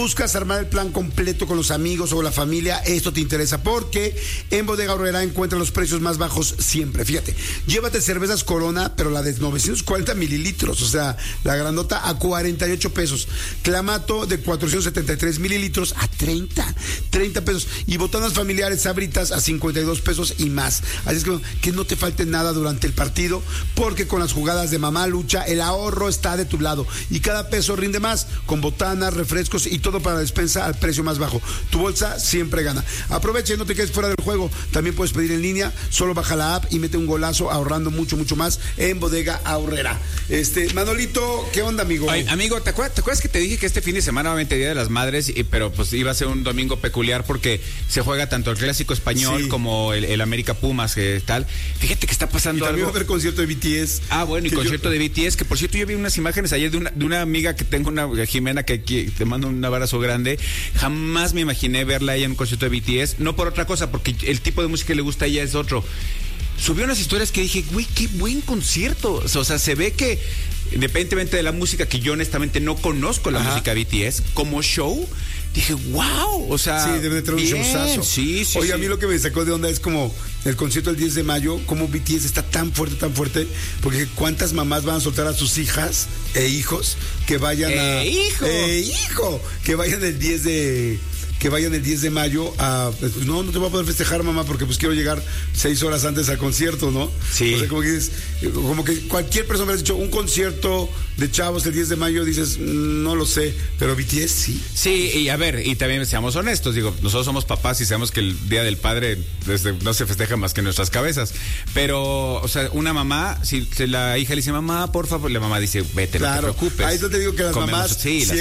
Buscas armar el plan completo con los amigos o la familia, esto te interesa porque en Bodega Aurrerá encuentras los precios más bajos siempre. Fíjate, llévate cervezas Corona, pero la de 940 mililitros, o sea, la grandota a 48 pesos. Clamato de 473 mililitros a 30 pesos. Y botanas familiares Sabritas a 52 pesos y más. Así es que no te falte nada durante el partido, porque con las jugadas de Mamá Lucha, el ahorro está de tu lado. Y cada peso rinde más, con botanas, refrescos y todo para la despensa al precio más bajo. Tu bolsa siempre gana. Aprovecha y no te quedes fuera del juego. También puedes pedir en línea, solo baja la app y mete un golazo ahorrando mucho más en Bodega Aurrerá. Manolito, ¿qué onda, amigo? Ay, amigo, ¿te acuerdas que te dije que este fin de semana obviamente Día de las Madres, pero pues iba a ser un domingo peculiar porque se juega tanto el clásico español como el América Pumas, tal? Fíjate que está pasando algo. También va a haber concierto de BTS. Ah, bueno, y concierto de BTS, que por cierto yo vi unas imágenes ayer de una amiga que tengo, una Jimena, que te mando un abrazo grande. Jamás me imaginé verla ella en un concierto de BTS, no por otra cosa, porque el tipo de música que le gusta a ella es otro. Subió unas historias que dije, güey, qué buen concierto. O sea, se ve que, independientemente de la música, que yo honestamente no conozco la música BTS, como show, dije, wow, o sea, sí, debe de tener un showzazo. Sí. Oye, a mí lo que me sacó de onda es como el concierto del 10 de mayo, como BTS está tan fuerte, porque cuántas mamás van a soltar a sus hijas e hijos que vayan que vayan el 10 de mayo a... No te voy a poder festejar, mamá, porque pues quiero llegar 6 horas antes al concierto, ¿no? Sí. O sea, como que cualquier persona me ha dicho, un concierto de chavos el 10 de mayo, dices, no lo sé, pero BTS sí. Sí, y a ver, y también seamos honestos, digo, nosotros somos papás y sabemos que el Día del Padre no se festeja más que en nuestras cabezas, pero, o sea, una mamá, si la hija le dice, mamá, por favor, la mamá dice, vete, claro, no te preocupes. Ahí te digo que las mamás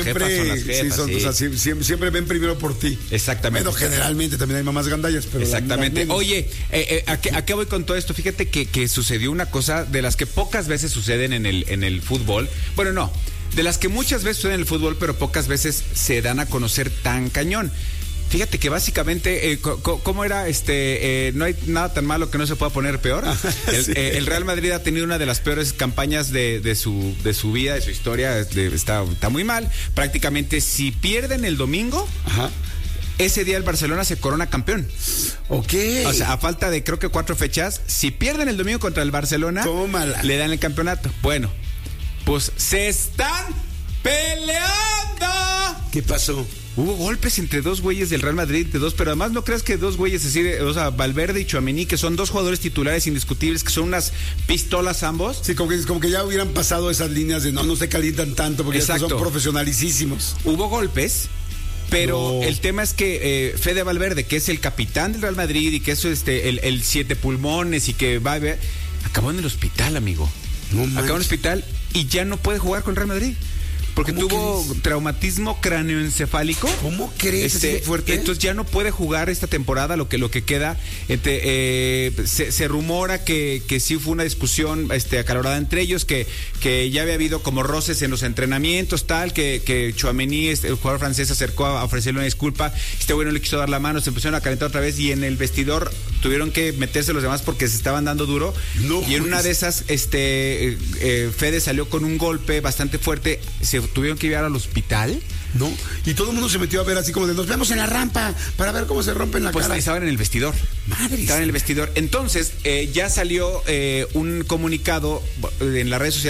siempre ven primero por ti. Exactamente. Bueno, generalmente también hay mamás gandallas, pero... Exactamente. Oye, ¿a qué voy con todo esto? Fíjate que sucedió una cosa de las que pocas veces suceden en el fútbol. Bueno, no, de las que muchas veces suceden en el fútbol, pero pocas veces se dan a conocer tan cañón. Fíjate que básicamente, ¿cómo era? No hay nada tan malo que no se pueda poner peor. Sí. El Real Madrid ha tenido una de las peores campañas de su vida, de su historia. Está muy mal. Prácticamente, si pierden el domingo... Ajá. Ese día el Barcelona se corona campeón. Ok. O sea, a falta de creo que 4 fechas, si pierden el domingo contra el Barcelona, tómala, le dan el campeonato. Bueno, pues se están peleando. ¿Qué pasó? Hubo golpes entre dos güeyes del Real Madrid, pero además no creas que dos güeyes, es decir, o sea, Valverde y Tchouaméni, que son dos jugadores titulares indiscutibles, que son unas pistolas ambos. Sí, como que ya hubieran pasado esas líneas de no se calientan tanto, porque ya son profesionalicísimos. Hubo golpes. Pero el tema es que Fede Valverde, que es el capitán del Real Madrid y que es el 7 pulmones y que va a ver, acabó en el hospital, amigo. Acabó en el hospital y ya no puede jugar con el Real Madrid. Porque tuvo traumatismo cráneoencefálico. ¿Cómo crees? ¿Así fuerte? Entonces ya no puede jugar esta temporada, lo que queda. Se rumora que sí fue una discusión acalorada entre ellos, que ya había habido como roces en los entrenamientos, tal, que Tchouaméni, el jugador francés, se acercó a ofrecerle una disculpa. Güey no le quiso dar la mano, se empezaron a calentar otra vez y en el vestidor tuvieron que meterse los demás porque se estaban dando duro. Y en una de esas, Fede salió con un golpe bastante fuerte, se tuvieron que llevar al hospital. No, y todo el mundo se metió a ver así como de nos vemos en la rampa para ver cómo se rompen la cara. Pues estaban en el vestidor. Madre. Estaban en el vestidor. Entonces, ya salió un comunicado en las redes sociales